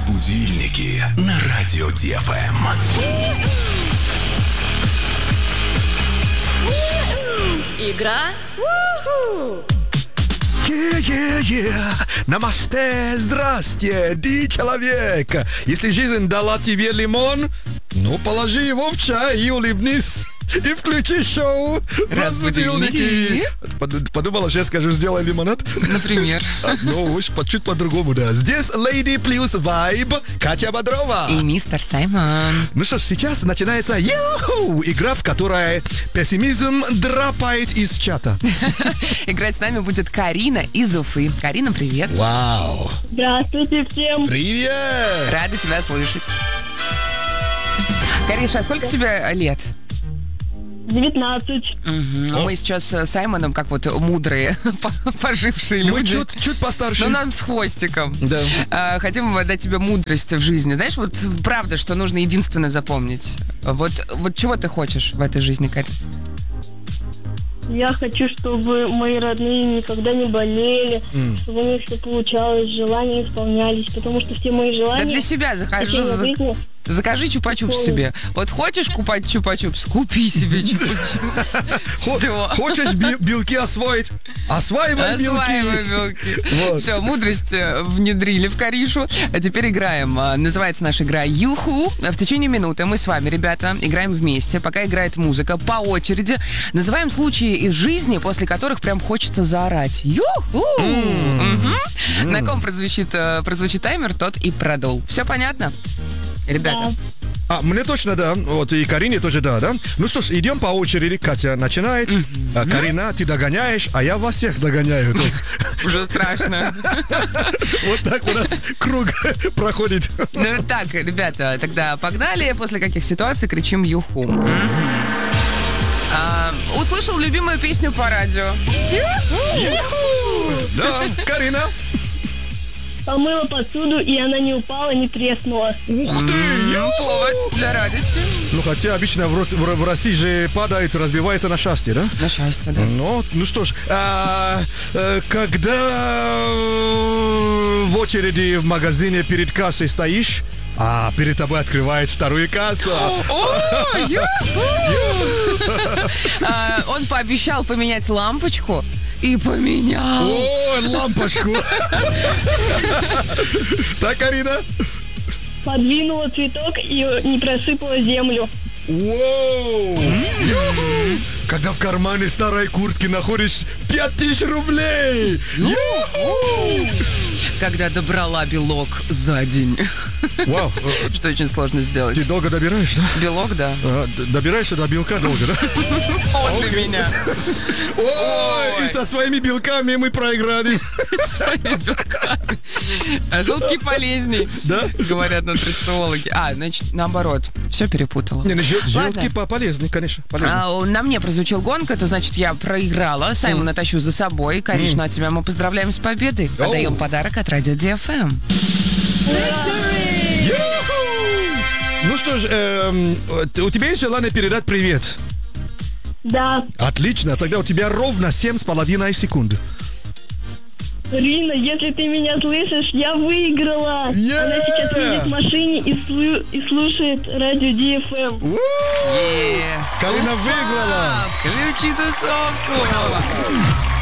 Будильники на радио ДФМ. Игра Намасте, здрасте, человек. Если жизнь дала тебе лимон, ну положи его в чай и улыбнись. И включи шоу «Разбудильники». Подумала, что я скажу, сделай лимонад. Например. Ну, уж чуть по-другому, да. Здесь Lady плюс Vibe, Катя Бодрова. И мистер Саймон. Ну что ж, сейчас начинается игра, в которой пессимизм драпает из чата. Играть с нами будет Карина из Уфы. Карина, привет. Вау. Здравствуйте всем. Привет. Рада тебя слышать. Кариша, а сколько тебе лет? 19. Мы сейчас с Саймоном, как вот мудрые, пожившие Мы люди. чуть постарше. Но нам с хвостиком. Да. Хотим дать тебе мудрость в жизни. Знаешь, вот правда, что нужно единственное запомнить. Вот чего ты хочешь в этой жизни, Карь? Я хочу, чтобы мои родные никогда не болели, чтобы у них все получалось, желания исполнялись, потому что все мои Да желания... для себя закажи чупа-чупс себе. Вот хочешь купать чупа-чупс, купи себе чупа-чупс. Все. Хочешь белки освоить? Осваивай белки. Осваивай белки. Вот. Все, мудрость внедрили в Каришу. А теперь играем. Называется наша игра «Юху». В течение минуты мы с вами, ребята, играем вместе. Пока играет музыка, по очереди называем случаи из жизни, после которых прям хочется заорать. Юху! На ком прозвучит таймер, тот и продул. Все понятно? Ребята. Мне точно да. Вот и Карине тоже да. Ну что ж, идем по очереди. Катя начинает. Карина, ты догоняешь, а я вас всех догоняю. Уже страшно. Вот так у нас круг проходит. Ну так, ребята, тогда погнали. После каких ситуаций кричим «Юху». Услышал любимую песню по радио. Да, Карина. Помыла посуду, и она не упала, не треснула. Ух ты! Повод для радости. Ну, хотя обычно в России же падает, разбивается на счастье, да? На счастье, да. Ну что ж, когда в очереди в магазине перед кассой стоишь, а перед тобой открывает вторую кассу. Он пообещал поменять лампочку. И поменял. О, лампочку. Так, Карина? Подвинула цветок и не просыпала землю. Воу! Когда в кармане старой куртки находишь 5000 рублей! Когда добрала белок за день. Вау! Что очень сложно сделать. Ты долго добираешь, да? Белок, да. Добираешься до белка долго, да? Он для меня. Ой, и со своими белками мы проиграли. Своими белками. А желтки полезней. Да? Говорят нутрициологи. Значит, наоборот. Все перепутала. Не, желтки полезны, конечно. Полезны. На мне прозвучал гонг, это значит, я проиграла. Саймона тащу за собой. Каришна, тебя мы поздравляем с победой. Отдаем подарок от радио ДФМ. Ну что ж, у тебя есть желание передать привет? Да. Отлично, тогда у тебя ровно 7,5 секунд. Рина, если ты меня слышишь, я выиграла. Она сейчас едет в машине и слушает радио ДФМ. Карина выиграла. Включи тусовку.